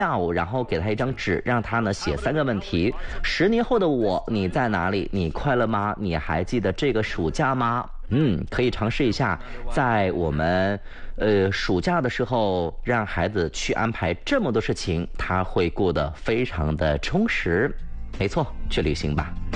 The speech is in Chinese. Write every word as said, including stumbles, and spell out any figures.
下午，然后给他一张纸，让他呢写三个问题：十年后的我，你在哪里？你快乐吗？你还记得这个暑假吗？嗯，可以尝试一下，在我们呃暑假的时候，让孩子去安排这么多事情，他会过得非常的充实。没错，去旅行吧。